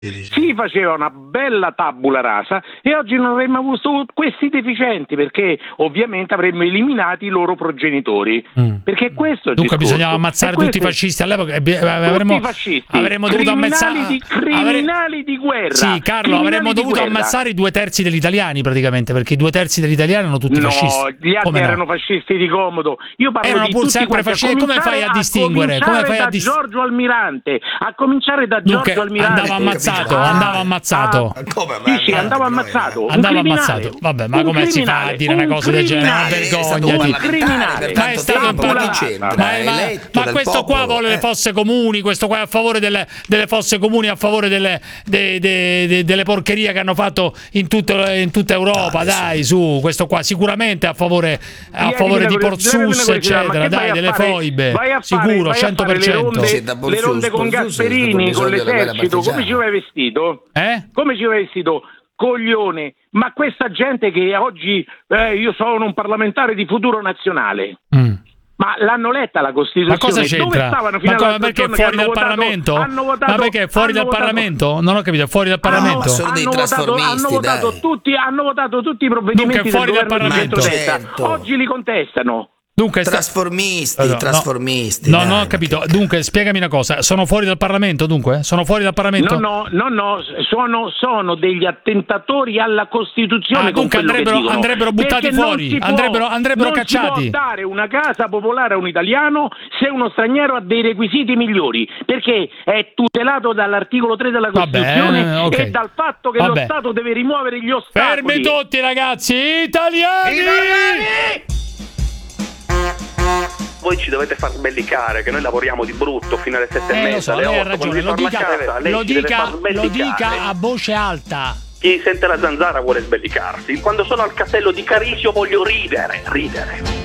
si faceva una bella tabula rasa e oggi non avremmo avuto questi deficienti, perché ovviamente avremmo eliminato i loro progenitori. Perché questo è dunque bisognava ammazzare tutti i fascisti all'epoca, avremmo dovuto ammazzare criminali di guerra. Sì, Carlo, avremmo dovuto ammazzare i 2/3 degli italiani praticamente, perché i 2/3 degli italiani erano tutti fascisti. No, gli altri erano fascisti di comodo. Io parlo erano di pur tutti sempre fascisti. Come fai a distinguere? Come fai a Giorgio Almirante, a cominciare da dunque, Giorgio Almirante. Andava ammazzato. Sì, andava ammazzato. Andava ammazzato. Vabbè, ma come si fa a dire una cosa del genere? Ma vergognati. Ma è stato un ma questo qua vuole le fosse comuni, questo qua è a favore delle fosse comuni, a favore delle porcherie che hanno fatto in tutta Europa. Dai, su, questo qua sicuramente a favore di Porzus, eccetera, dai, delle foibe. Sicuro, 100%. Le ronde con Gasperini, con l'esercito, come ci vai vestito? Come ci vai vestito? Coglione, ma questa gente che oggi io sono un parlamentare di Futuro Nazionale. Ma l'hanno letta la Costituzione? Ma cosa c'entra? Dove stavano fino all'altro perché è giorno fuori dal Parlamento? Ma perché è fuori dal Parlamento? Non ho capito, è fuori dal Parlamento? Sono dei trasformisti, hanno votato tutti i provvedimenti. Dunque fuori dal Parlamento. Certo. Oggi li contestano. Dunque, trasformisti. No, non ho capito. Dunque, spiegami una cosa. Sono fuori dal Parlamento, dunque? Sono fuori dal Parlamento? No. Sono degli attentatori alla Costituzione. Dunque andrebbero buttati fuori. Andrebbero cacciati. Non si può dare una casa popolare a un italiano se uno straniero ha dei requisiti migliori, perché è tutelato dall'articolo 3 della Costituzione e dal fatto che lo Stato deve rimuovere gli ostacoli. Fermi tutti, ragazzi! Italiani! Voi ci dovete far sbellicare, che noi lavoriamo di brutto fino alle 7:30. Lo so, lei ha ragione, lo dica a voce alta. Chi sente la zanzara vuole sbellicarsi. Quando sono al castello di Carisio voglio ridere.